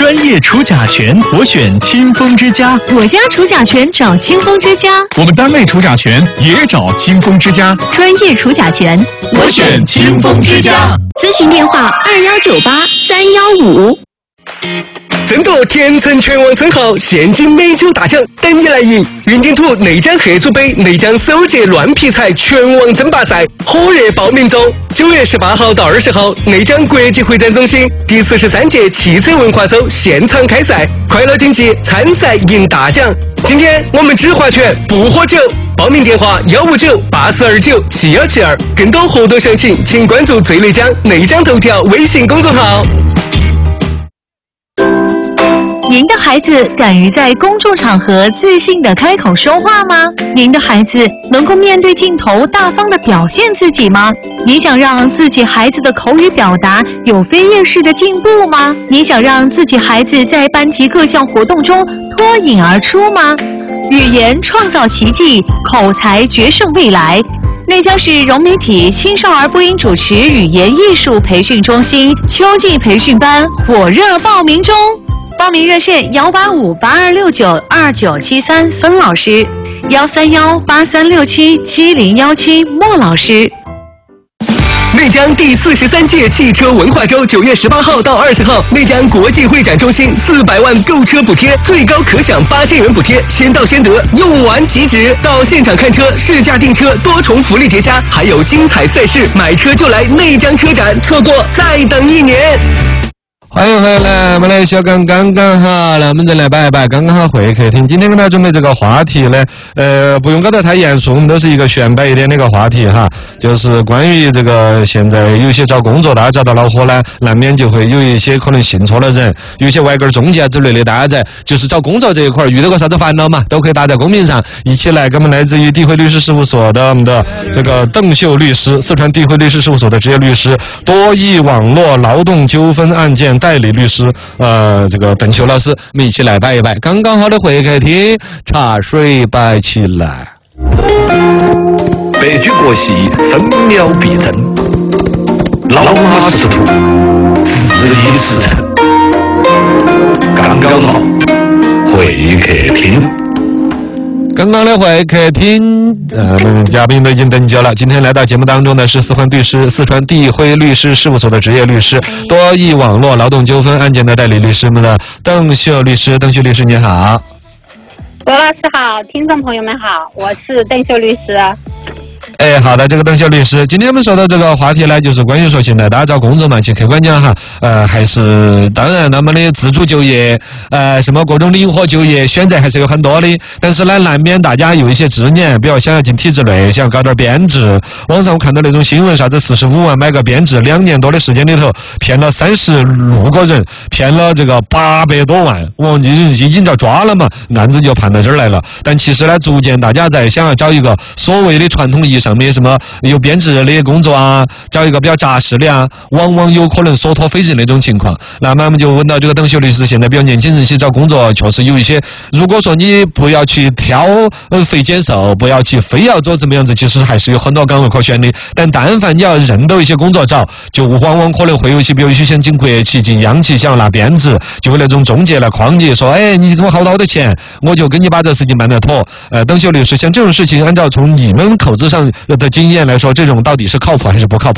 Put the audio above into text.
专业除甲醛，我选清风之家。 我家除甲醛找清风之家。 我们单位除甲醛也找清风之家。 专业除甲醛， 我选清风之家。 咨询电话2198-315。 争夺田城全网称号，现金美酒大奖等你来赢！云顶土内江合组杯内江首届乱劈柴全网争霸赛火热报名中，9月18号到20号，内江国际会展中心第43届汽车文化周现场开赛，快乐竞技，参赛赢大奖。今天我们只划拳不喝酒，报名电话159-8429-7172，更多活动详情请关注最内江内江头条微信公众号。 您的孩子敢于在公众场合自信地开口说话吗？您的孩子能够面对镜头大方地表现自己吗？你想让自己孩子的口语表达有飞跃式的进步吗？你想让自己孩子在班级各项活动中脱颖而出吗？语言创造奇迹，口才决胜未来。内江市融媒体青少儿播音主持语言艺术培训中心秋季培训班火热报名中。报名热线185-8269-2973孙老师，131-8367-7017莫老师。 内江第43届汽车文化周9月18号到20号，内江国际会展中心400万购车补贴，最高可享8000元补贴，先到先得，用完即止。到现场看车、试驾订车，多重福利叠加，还有精彩赛事，买车就来内江车展，错过再等1年。 欢迎回来，我们来小刚刚好，那我们再来摆一摆刚刚好会客厅。今天给大家准备这个话题呢，不用搞得太严肃，我们都是一个悬摆一点的一个话题哈，就是关于这个现在有些找工作，大家找到恼火呢，难免就会有一些可能信错了人，有些外根中介之类的，大家在就是找工作这一块遇到个啥子烦恼嘛，都可以打在公屏上，一起来跟我们来自于地辉律师事务所的我们的这个邓秀律师，四川地辉律师事务所的职业律师，多益网络劳动纠纷案件代理律师，这个邓秀老师，我们一起来摆一摆。刚刚好的会客厅，茶水摆起来。 白驹过隙，分秒必争；老马识途，自已驰骋。刚刚好，会客厅。 刚刚的会客厅，嘉宾都已经等久了。今天来到节目当中的是四川地辉律师事务所的职业律师，多益网络劳动纠纷案件的代理律师们的邓秀律师。邓秀律师你好。 罗老师好，听众朋友们好，我是邓秀律师。 好的，这个邓秀律师，今天我们说的这个话题呢，就是关于说现在大家找工作嘛，其实客观讲哈，还是当然那么的自主就业，什么各种灵活就业选择还是有很多的，但是呢，难免大家有一些执念，比如想要进体制内，想要搞点编制。网上我看到那种新闻，啥子45万买个编制，2年多的时间里头骗了36个人，骗了这个800多万，已经叫抓了嘛，案子就判到这儿来了。但其实呢，逐渐大家在想要找一个所谓的传统意义上的什么有编制的工作啊，找一个比较扎实的啊，往往有可能所托非人那种情况。那么我们就问到这个邓秀律师，现在比较年轻人去找工作，确实有一些，如果说你不要去挑肥拣瘦，不要去非要做怎么样子，其实还是有很多岗位可选的。但但凡你要认到一些工作找，就往往可能会有一些，比如一些想进国企、进央企，想要拿编制，就会那种中介来诓你说，你给我好多钱，我就跟你把这事情办得妥。邓秀律师，像这种事情，按照从你们口子上的经验来说，这种到底是靠谱还是不靠谱？